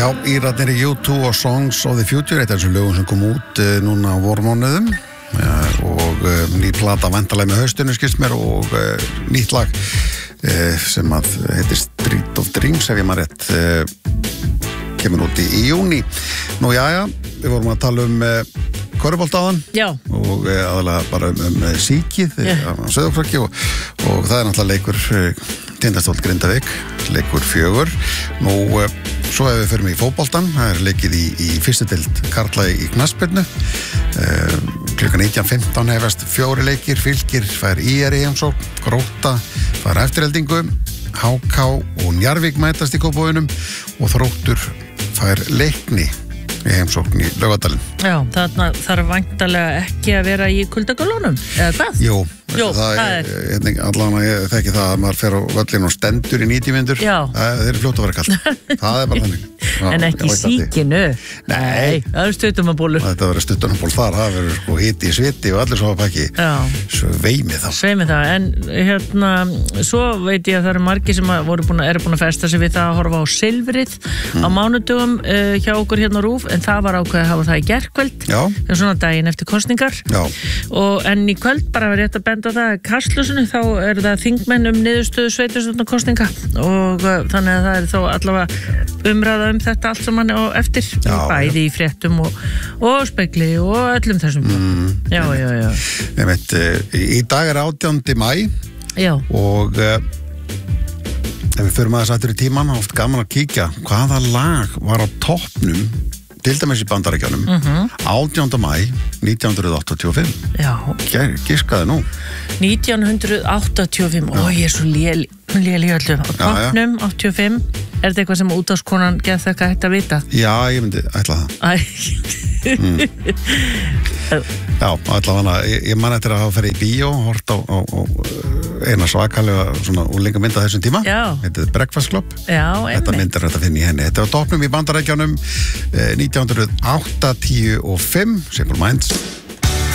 Já, Írarnir í U2 og Songs of the Future, þetta þessu lögum sem kom út núna á vormánuðum og ný plata væntanlega með haustinu skilst mér og nýtt lag sem að heitir Street of Dreams ef ég maður rétt kemur út í júni. Nú jæja, við vorum að tala körfubolta áðan og aðalega bara síkið á Sauðárkróki og það náttúrulega leikur Tindastóll Grindavík, leikur 4. Nú svo ef við förum í fótboltan, það leikið í fyrstu deild karla í knattspyrnu. Klukkan 19:15 hefast 4 leikir, Fylkir fær ÍR í heimsókn, Grótta fær eftirheldingu, HK og Njarðvík mætast í Kópavoginum og Þróttur fær Leikni í heimsókn í Laugardalinn. Já, þarna þarf væntanlega ekki að vera í kuldagölunum, eða hvað? Jú, það er allavega ég þekki það að maður fer á völlin og stendur í 90 mínútur. Það er fljótt að vera kalt. Það er bara þannig. En ekki í síkinu. Nei, það er stuttumabólur. Þetta verður stuttumaból þar, það verður sko hiti í sviti og allir svo að pakki. Sveimi það. En svo veit ég að það eru margir sem eru búin að festa sig við það að horfa á Silfrið á mánudögum hjá okkur hérna á RÚV, en það var ákveðið að hafa það í gærkvöld. Svona daginn eftir kosningar. En í kvöld bara var rétt að benda það Kastljósinu, þá er það þingmenn niðurstöðu sveitarstjórnarkosninga og þannig að það er þó allavega umræða þetta allt saman á eftir, bæði í fréttum og spegli og öllum þessum. Já. Ég veit, í dag er 18. maí og ef við förum aðeins aftur í tíman, oft gaman að kíkja hvaða lag var á toppnum til dæmis í Bandaríkjunum 18. maí 1985. Já. Giskaði nú. 1985, ég er svo léli öllum. Á toppnum 85, er þetta eitthvað sem útvarpskonan geð þekka hægt að vita? Já, ég myndi ætla það. Já, allavega ég man eftir að hafa ferið í bíó og hort á eina svakalega svona úrlinga mynd á þessum tíma. Þetta er Breakfast Club. Þetta myndir þetta finna í henni. Þetta var toppnum í Bandaríkjunum 1985, Simple Minds.